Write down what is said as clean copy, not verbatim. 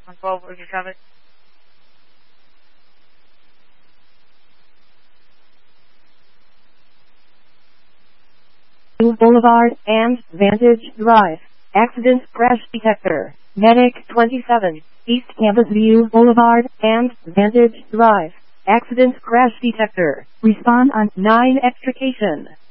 On 1247. Boulevard and Vantage Drive. Accident crash detector. Medic 27. East Campus View Boulevard and Vantage Drive. Accident crash detector. Respond on 9 extrication.